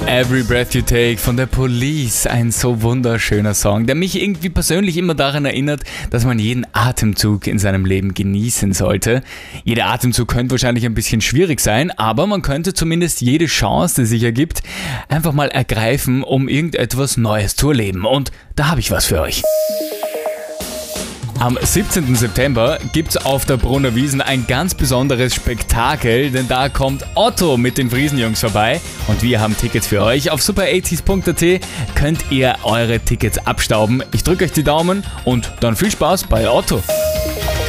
Every Breath You Take von der Police, ein so wunderschöner Song, der mich irgendwie persönlich immer daran erinnert, dass man jeden Atemzug in seinem Leben genießen sollte. Jeder Atemzug könnte wahrscheinlich ein bisschen schwierig sein, aber man könnte zumindest jede Chance, die sich ergibt, einfach mal ergreifen, um irgendetwas Neues zu erleben. Und da habe ich was für euch. Am 17. September gibt's auf der Brunner Wiesn ein ganz besonderes Spektakel, denn da kommt Otto mit den Friesenjungs vorbei und wir haben Tickets für euch. Auf super80s.at könnt ihr eure Tickets abstauben. Ich drücke euch die Daumen und dann viel Spaß bei Otto.